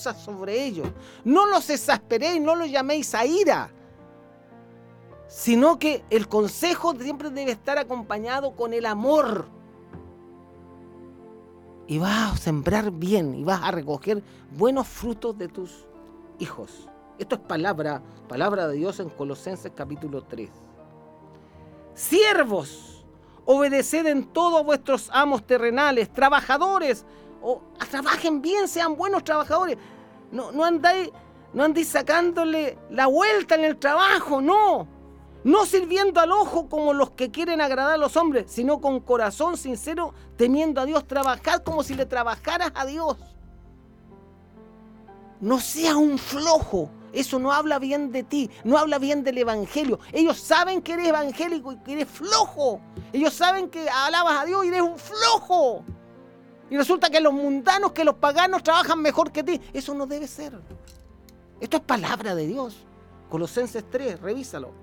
cosas sobre ellos. No los exasperéis, no los llaméis a ira, sino que el consejo siempre debe estar acompañado con el amor. Y vas a sembrar bien y vas a recoger buenos frutos de tus hijos. Esto es palabra de Dios en Colosenses capítulo 3. Siervos, obedeced en todo a vuestros amos terrenales. Trabajadores, trabajen bien, sean buenos trabajadores. No andéis sacándole la vuelta en el trabajo, no. No sirviendo al ojo como los que quieren agradar a los hombres, sino con corazón sincero, temiendo a Dios. Trabajad como si le trabajaras a Dios. No seas un flojo. Eso no habla bien de ti, no habla bien del evangelio. Ellos saben que eres evangélico y que eres flojo. Ellos saben que alabas a Dios y eres un flojo. Y resulta que los mundanos, que los paganos trabajan mejor que ti. Eso no debe ser. Esto es palabra de Dios. Colosenses 3, revísalo.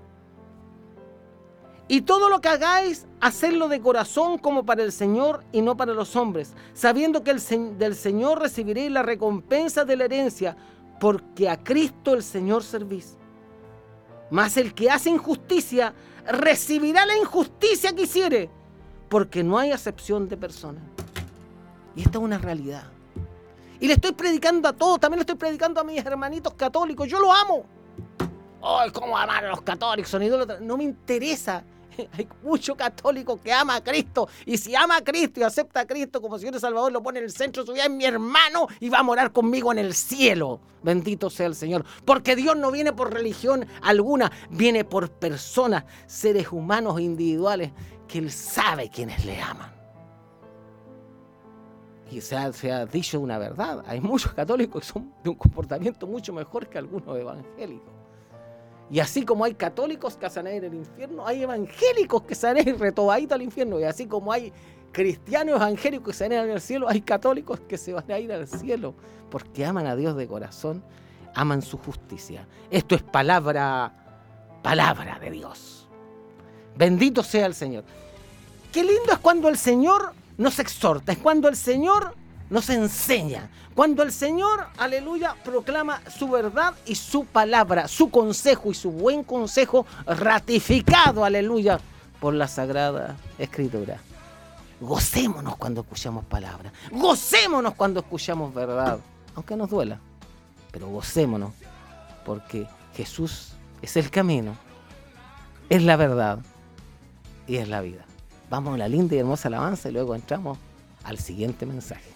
Y todo lo que hagáis, hacedlo de corazón como para el Señor y no para los hombres, sabiendo que del Señor recibiréis la recompensa de la herencia, porque a Cristo el Señor servís. Mas el que hace injusticia, recibirá la injusticia que hiciere, porque no hay acepción de personas. Y esta es una realidad. Y le estoy predicando a todos, también le estoy predicando a mis hermanitos católicos. Yo los amo. ¡Ay, cómo amar a los católicos! Son idólatras. No me interesa. Hay mucho católico que ama a Cristo, y si ama a Cristo y acepta a Cristo como Señor y Salvador, lo pone en el centro de su vida, es mi hermano y va a morar conmigo en el cielo. Bendito sea el Señor, porque Dios no viene por religión alguna, viene por personas, seres humanos individuales, que Él sabe quiénes le aman. Y se ha dicho una verdad, hay muchos católicos que son de un comportamiento mucho mejor que algunos evangélicos. Y así como hay católicos que se van a ir al infierno, hay evangélicos que se van a ir retobaditos al infierno. Y así como hay cristianos evangélicos que se van a ir al cielo, hay católicos que se van a ir al cielo. Porque aman a Dios de corazón, aman su justicia. Esto es palabra de Dios. Bendito sea el Señor. Qué lindo es cuando el Señor nos exhorta, es cuando el Señor nos enseña, cuando el Señor, aleluya, proclama su verdad y su palabra, su consejo y su buen consejo ratificado, aleluya, por la Sagrada Escritura. Gocémonos cuando escuchamos palabra, gocémonos cuando escuchamos verdad, aunque nos duela, pero gocémonos porque Jesús es el camino, es la verdad y es la vida. Vamos a la linda y hermosa alabanza y luego entramos al siguiente mensaje.